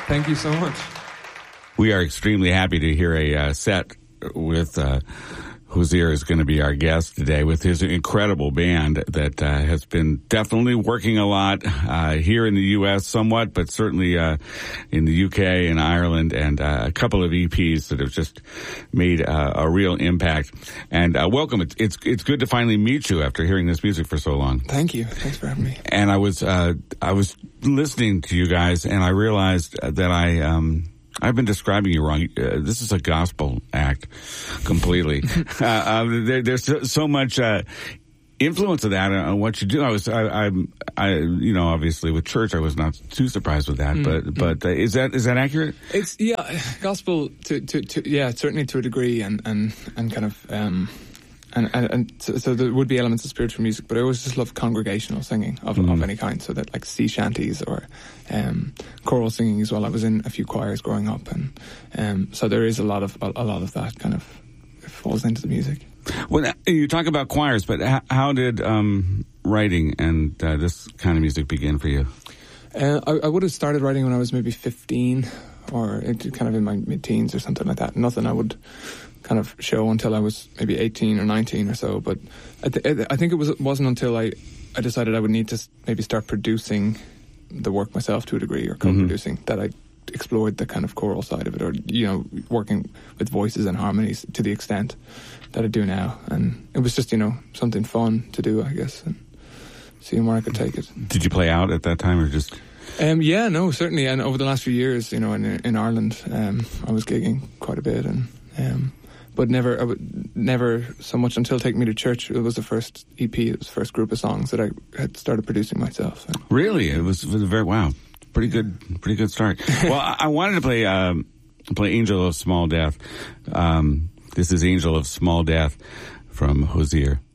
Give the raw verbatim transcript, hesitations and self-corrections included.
Thank you so much. We are extremely happy to hear a uh, set with uh, Hozier is going to be our guest today with his incredible band that uh, has been definitely working a lot uh, here in the U S somewhat, but certainly uh, in the U K and Ireland, and uh, a couple of E Ps that have just made uh, a real impact. And uh, welcome. It's, it's it's good to finally meet you after hearing this music for so long. Thank you. Thanks for having me. And I was uh, I was listening to you guys, and I realized that I. Um, I've been describing you wrong. Uh, this is a gospel act, completely. uh, uh, there, there's so, so much uh, influence of that on what you do. I was, I, I, I, you know, obviously with church, I was not too surprised with that. Mm, but, mm. but uh, is that is that accurate? It's yeah, gospel to to, to yeah, certainly to a degree, and and and kind of. Um, And, and, and so, so there would be elements of spiritual music, but I always just loved congregational singing of, mm-hmm. of any kind, so that like sea shanties or um, choral singing as well. I was in a few choirs growing up, and um, so there is a lot of a, a lot of that kind of falls into the music. Well, you talk about choirs, but how, how did um, writing and uh, this kind of music begin for you? Uh, I, I would have started writing when I was maybe fifteen, or it, kind of in my mid-teens or something like that. Nothing I would kind of show until I was maybe eighteen or nineteen or so. But I, th- I think it was, it wasn't until I, I decided I would need to maybe start producing the work myself to a degree, or co-producing, mm-hmm. that I explored the kind of choral side of it, or, you know, working with voices and harmonies to the extent that I do now. And it was just, you know, something fun to do, I guess, and seeing where I could take it. Did you play out at that time, or just... Um, yeah, no, certainly. And over the last few years, you know, in, in Ireland, um, I was gigging quite a bit, and... Um, But never, I would, never so much until Take Me to Church. It was the first E P, it was the first group of songs that I had started producing myself. So. Really? It was, it was a very, wow, pretty good, pretty good start. Well, I, I wanted to play, um, play Angel of Small Death. Um, this is Angel of Small Death from Hozier.